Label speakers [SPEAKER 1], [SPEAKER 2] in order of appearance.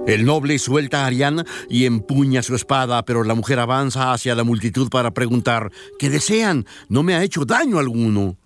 [SPEAKER 1] El noble suelta a Ariane y empuña su espada, pero la mujer avanza hacia la multitud para preguntar: ¿qué desean? No me ha hecho daño alguno.